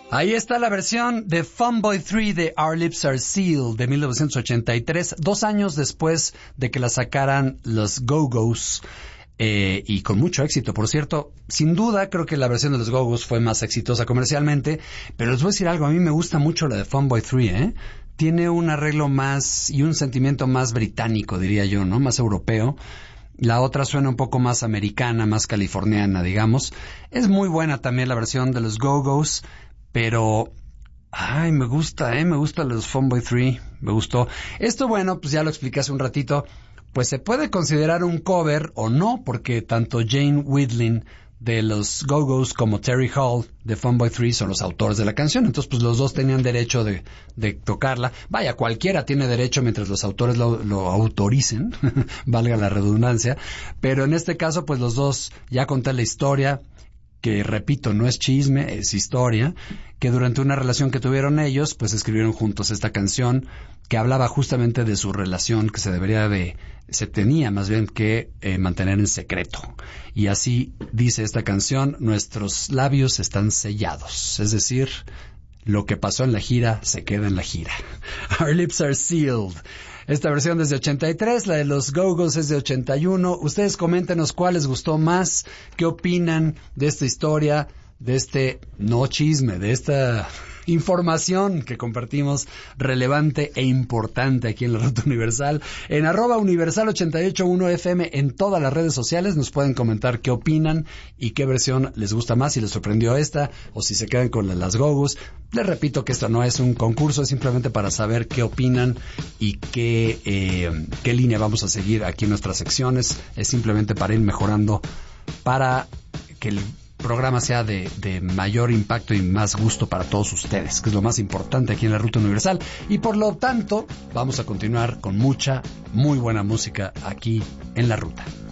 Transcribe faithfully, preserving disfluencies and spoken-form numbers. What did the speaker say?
Ahí está la versión de Funboy tres de Our Lips Are Sealed de mil novecientos ochenta y tres, dos años después de que la sacaran los Go-Go's, eh, y con mucho éxito, por cierto. Sin duda, creo que la versión de los Go-Go's fue más exitosa comercialmente, pero les voy a decir algo, a mí me gusta mucho la de Funboy tres, ¿eh? Tiene un arreglo más y un sentimiento más británico, diría yo, ¿no? Más europeo. La otra suena un poco más americana, más californiana, digamos. Es muy buena también la versión de los Go-Go's, pero ay, me gusta, eh, me gusta los Funboy tres, me gustó. Esto, bueno, pues ya lo expliqué hace un ratito, pues se puede considerar un cover o no, porque tanto Jane Wiedlin de los Go-Go's como Terry Hall de Funboy tres son los autores de la canción, entonces pues los dos tenían derecho de, de tocarla. Vaya, cualquiera tiene derecho mientras los autores lo, lo autoricen, valga la redundancia, pero en este caso pues los dos, ya conté la historia, que repito, no es chisme, es historia, que durante una relación que tuvieron ellos, pues escribieron juntos esta canción que hablaba justamente de su relación que se debería de, se tenía más bien que eh, mantener en secreto. Y así dice esta canción: nuestros labios están sellados, es decir, lo que pasó en la gira se queda en la gira. Our lips are sealed. Esta versión es de ochenta y tres, la de los Go-Go's es de ochenta y uno. Ustedes coméntenos cuál les gustó más, qué opinan de esta historia, de este no chisme, de esta información que compartimos relevante e importante aquí en la Ruta Universal. En arroba universal ochenta y ocho punto uno F M en todas las redes sociales nos pueden comentar qué opinan y qué versión les gusta más, si les sorprendió esta o si se quedan con las Go-Go's. Les repito que esto no es un concurso, es simplemente para saber qué opinan y qué, eh, qué línea vamos a seguir aquí en nuestras secciones. Es simplemente para ir mejorando, para que el programa sea de, de mayor impacto y más gusto para todos ustedes, que es lo más importante aquí en la Ruta Universal. Y por lo tanto, vamos a continuar con mucha, muy buena música aquí en la Ruta.